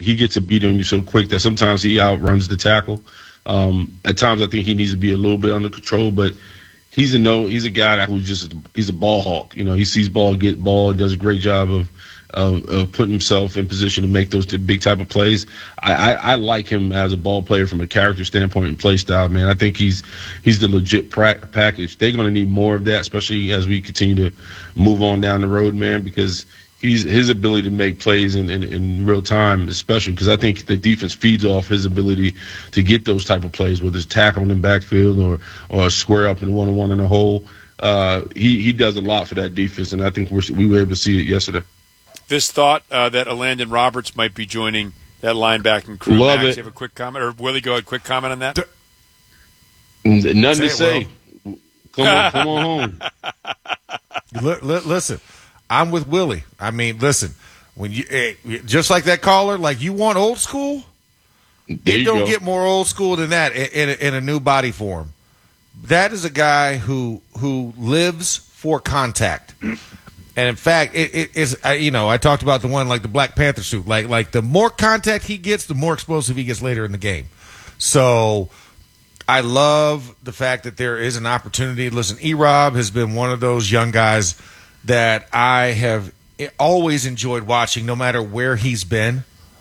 he gets a beat on you so quick that sometimes he outruns the tackle. At times, I think he needs to be a little bit under control, but he's a guy that he's a ball hawk. He sees ball, get ball, does a great job of putting himself in position to make those big type of plays. I like him as a ball player from a character standpoint and play style, man. I think he's the legit package. They're going to need more of that, especially as we continue to move on down the road, man, because his ability to make plays in real time, especially because I think the defense feeds off his ability to get those type of plays, whether it's tackling in backfield or square up in one-on-one in a hole. He does a lot for that defense, and I think we were able to see it yesterday. This thought that Elandon Roberts might be joining that linebacking crew. Love Max, it. you have a quick comment? Or Willie, go ahead, quick comment on that? Nothing to say. Come on home. Listen, I'm with Willie. I mean, listen, when just like that caller, like you want old school, it don't get more old school than that in a new body form. That is a guy who lives for contact. And in fact, it is, I talked about the one like the Black Panther suit. Like the more contact he gets, the more explosive he gets later in the game. So I love the fact that there is an opportunity. Listen, E-Rob has been one of those young guys that I have always enjoyed watching, no matter where he's been.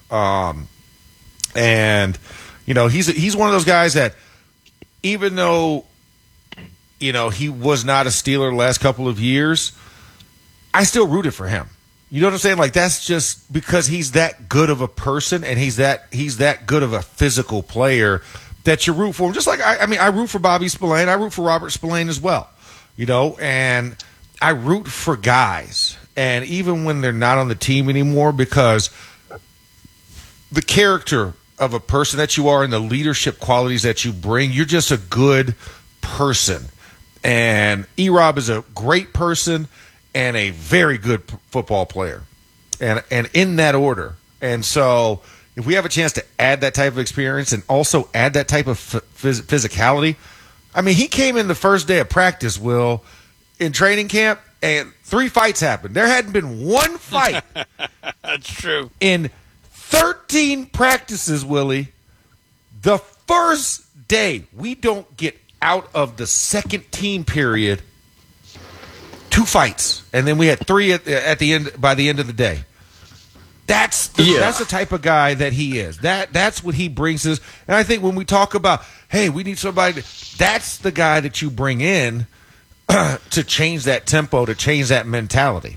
And he's one of those guys that, even though he was not a Steeler the last couple of years, I still rooted for him. You know what I'm saying? Like, that's just because he's that good of a person and he's that good of a physical player that you root for him. Just like I root for Bobby Spillane. I root for Robert Spillane as well. And I root for guys, and even when they're not on the team anymore, because the character of a person that you are and the leadership qualities that you bring, you're just a good person. And E-Rob is a great person and a very good football player, and in that order. And so if we have a chance to add that type of experience and also add that type of physicality, I mean, he came in the first day of practice, Will, in training camp, and 3 fights happened. There hadn't been one fight. That's true. In 13 practices, Willie, the first day, we don't get out of the second team period 2 fights, and then we had 3 at the end by the end of the day. That's the type of guy that he is. That's what he brings us. And I think when we talk about, hey, we need somebody, that's the guy that you bring in to change that tempo, to change that mentality.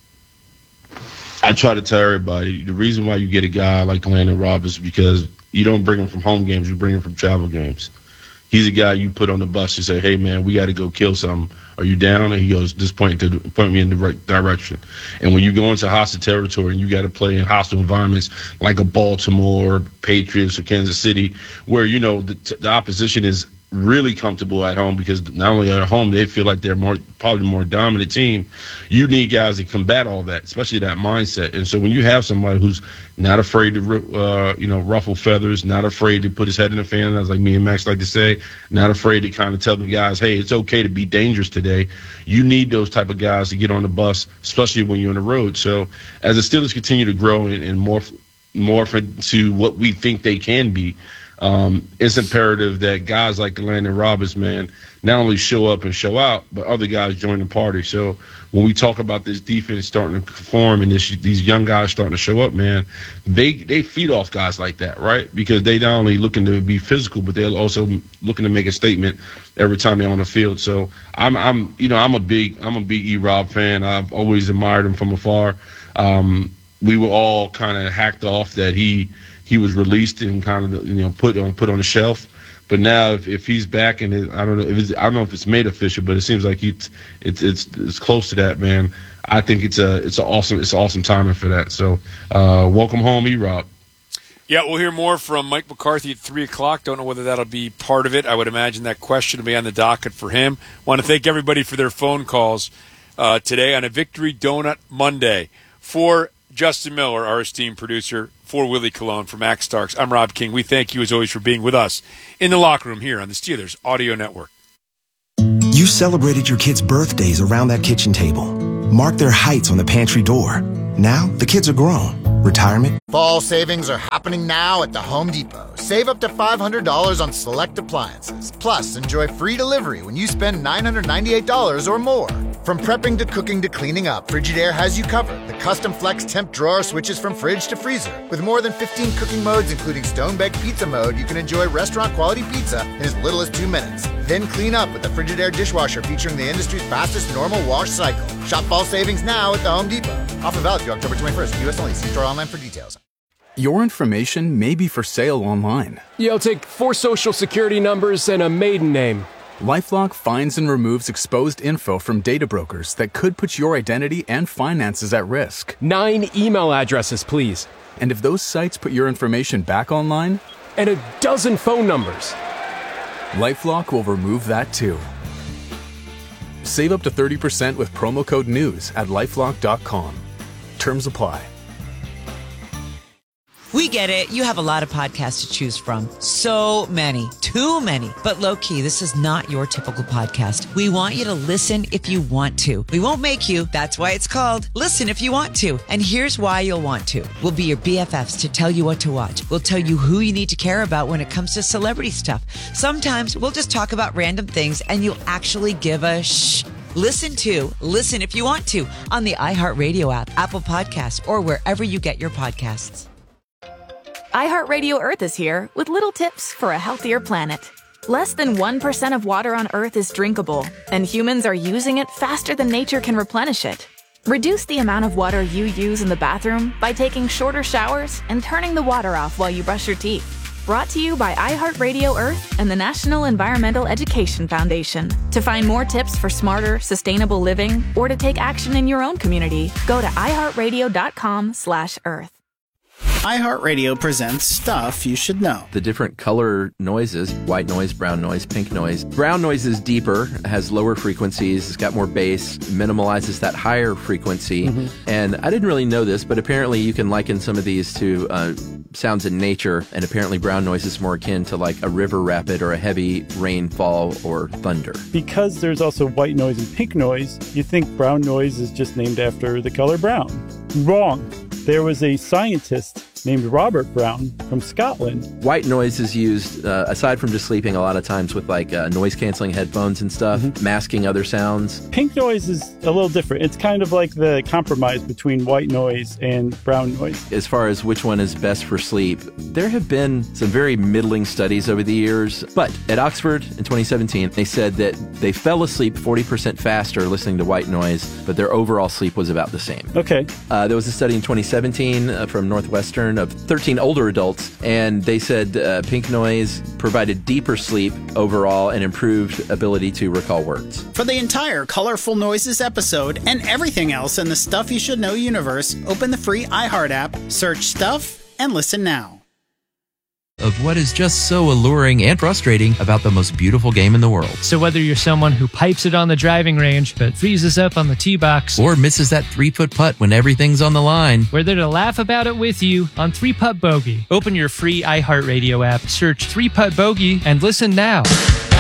I try to tell everybody the reason why you get a guy like Elandon Roberts is because you don't bring him from home games, you bring him from travel games. He's a guy you put on the bus and say, hey, man, we got to go kill something. Are you down? And he goes, just point me in the right direction. And when you go into hostile territory and you got to play in hostile environments like a Baltimore, Patriots, or Kansas City, where, the opposition is really comfortable at home because not only at home, they feel like they're probably the more dominant team. You need guys to combat all that, especially that mindset. And so when you have somebody who's not afraid to, ruffle feathers, not afraid to put his head in the fan, as like me and Max like to say, not afraid to kind of tell the guys, hey, it's okay to be dangerous today. You need those type of guys to get on the bus, especially when you're on the road. So as the Steelers continue to grow and morph into what we think they can be, it's imperative that guys like Elandon Roberts, man, not only show up and show out, but other guys join the party. So when we talk about this defense starting to perform and these young guys starting to show up, man, they feed off guys like that, right? Because they not only looking to be physical, but they're also looking to make a statement every time they're on the field. So I'm a big E-Rob fan. I've always admired him from afar. We were all kind of hacked off that he was released and kind of put on the shelf. But now if he's back and I don't know if it's made official, but it seems like it's close to that, man. I think it's awesome timing for that. So welcome home, E-Rob. Yeah, we'll hear more from Mike McCarthy at 3:00. Don't know whether that'll be part of it. I would imagine that question will be on the docket for him. Want to thank everybody for their phone calls today on a Victory Donut Monday. For Justin Miller, our esteemed producer, for Willie Colon, for Max Starks, I'm Rob King. We thank you, as always, for being with us in the locker room here on the Steelers Audio Network. You celebrated your kids' birthdays around that kitchen table, marked their heights on the pantry door. Now the kids are grown. Retirement? Fall savings are happening now at the Home Depot. Save up to $500 on select appliances. Plus, enjoy free delivery when you spend $998 or more. From prepping to cooking to cleaning up, Frigidaire has you covered. The custom flex temp drawer switches from fridge to freezer. With more than 15 cooking modes, including stone-baked pizza mode, you can enjoy restaurant-quality pizza in as little as 2 minutes. Then clean up with the Frigidaire dishwasher featuring the industry's fastest normal wash cycle. Shop fall savings now at the Home Depot. Offer valid through October 21st. U.S. only. See store online for details. Your information may be for sale online. Yeah, I'll take 4 social security numbers and a maiden name. LifeLock finds and removes exposed info from data brokers that could put your identity and finances at risk. 9 email addresses, please. And if those sites put your information back online? And a dozen phone numbers. LifeLock will remove that too. Save up to 30% with promo code NEWS at LifeLock.com. Terms apply. We get it. You have a lot of podcasts to choose from. So many. Too many. But low-key, this is not your typical podcast. We want you to listen if you want to. We won't make you. That's why it's called Listen If You Want To. And here's why you'll want to. We'll be your BFFs to tell you what to watch. We'll tell you who you need to care about when it comes to celebrity stuff. Sometimes we'll just talk about random things and you'll actually give a shh. Listen If You Want To on the iHeartRadio app, Apple Podcasts, or wherever you get your podcasts. iHeartRadio Earth is here with little tips for a healthier planet. Less than 1% of water on Earth is drinkable, and humans are using it faster than nature can replenish it. Reduce the amount of water you use in the bathroom by taking shorter showers and turning the water off while you brush your teeth. Brought to you by iHeartRadio Earth and the National Environmental Education Foundation. To find more tips for smarter, sustainable living, or to take action in your own community, go to iHeartRadio.com/Earth. iHeartRadio presents Stuff You Should Know. The different color noises, white noise, brown noise, pink noise. Brown noise is deeper, has lower frequencies, it's got more bass, minimalizes that higher frequency. And I didn't really know this, but apparently you can liken some of these to sounds in nature, and apparently brown noise is more akin to like a river rapid or a heavy rainfall or thunder. Because there's also white noise and pink noise, you think brown noise is just named after the color brown. Wrong. There was a scientist named Robert Brown from Scotland. White noise is used, aside from just sleeping, a lot of times with like noise-canceling headphones and stuff, masking other sounds. Pink noise is a little different. It's kind of like the compromise between white noise and brown noise. As far as which one is best for sleep, there have been some very middling studies over the years. But at Oxford in 2017, they said that they fell asleep 40% faster listening to white noise, but their overall sleep was about the same. Okay. There was a study in 2017 from Northwestern of 13 older adults, and they said pink noise provided deeper sleep overall and improved ability to recall words. For the entire Colorful Noises episode and everything else in the Stuff You Should Know universe, open the free iHeart app, search Stuff, and listen now. Of what is just so alluring and frustrating about the most beautiful game in the world. So whether you're someone who pipes it on the driving range but freezes up on the tee box, or misses that 3-putt putt when everything's on the line, we're there to laugh about it with you on 3-Putt Bogey. Open your free iHeartRadio app, search 3-Putt Bogey, and listen now.